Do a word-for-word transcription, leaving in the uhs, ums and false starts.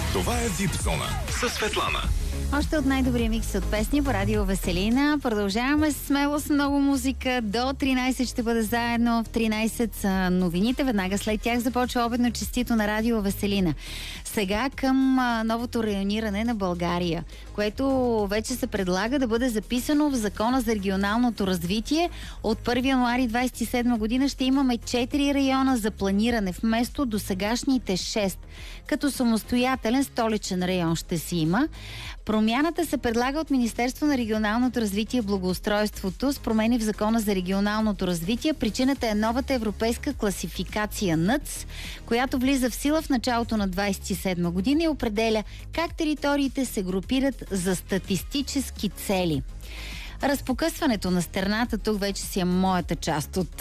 Това е Вип Зона със Светлана. Още от най-добрия микс от песни по радио Веселина. Продължаваме смело с много музика. До тринайсет ще бъде заедно. В тринайсет са новините. Веднага след тях започва обедно честито на радио Веселина. Сега към а, новото райониране на България, което вече се предлага да бъде записано в Закона за регионалното развитие. От първи януари двайсет и седма година ще имаме четири района за планиране вместо досегашните шест. Като самостоятелен столичен район ще си има. Промяната се предлага от Министерство на регионалното развитие и благоустройството с промени в Закона за регионалното развитие. Причината е новата европейска класификация НъЦ, която влиза в сила в началото на двайсет и седма година и определя как териториите се групират за статистически цели. Разпокъсването на страната тук вече си е моята част от